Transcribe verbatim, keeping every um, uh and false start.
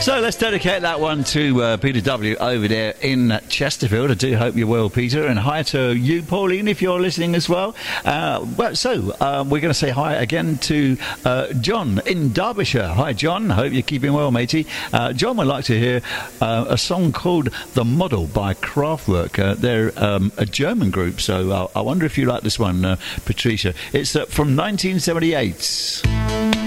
So let's dedicate that one to uh, Peter W. over there in Chesterfield. I do hope you're well, Peter, and hi to you, Pauline, if you're listening as well. Uh, well, so um, we're going to say hi again to uh, John in Derbyshire. Hi, John. Hope you're keeping well, matey. Uh, John would like to hear uh, a song called "The Model" by Kraftwerk. Uh, they're um, a German group, so uh, I wonder if you like this one, uh, Patricia. It's uh, from nineteen seventy-eight.